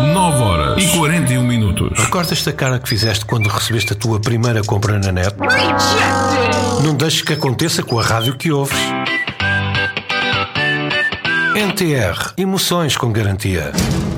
9 horas e 41 minutos. Recordas-te da cara que fizeste quando recebeste a tua primeira compra na net? Não deixes que aconteça com a rádio que ouves. NTR. Emoções com garantia.